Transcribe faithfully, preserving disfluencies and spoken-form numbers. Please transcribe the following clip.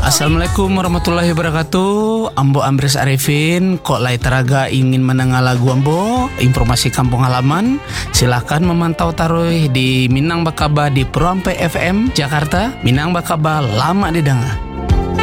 Assalamualaikum warahmatullahi wabarakatuh. Ambo Amris Arifin. Kok lai teraga ingin mendengar lagu Ambo, informasi kampung halaman, silahkan memantau taruh di Minang Bakaba di Pro Ampe F M Jakarta. Minang Bakaba lama didengar.